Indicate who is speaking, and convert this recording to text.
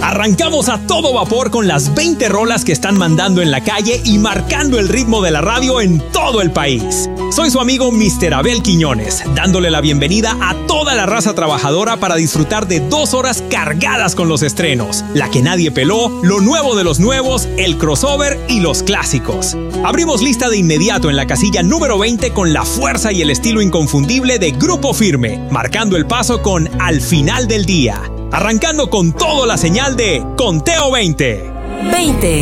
Speaker 1: Arrancamos a todo vapor con las 20 rolas que están mandando en la calle y marcando el ritmo de la radio en todo el país. Soy su amigo Mr. Abel Quiñones, dándole la bienvenida a toda la raza trabajadora para disfrutar de 2 horas cargadas con los estrenos, la que nadie peló, lo nuevo de los nuevos, el crossover y los clásicos. Abrimos lista de inmediato en la casilla número 20 con la fuerza y el estilo inconfundible de Grupo Firme, marcando el paso con Al Final del Día. Arrancando con toda la señal de Conteo 20.
Speaker 2: 20.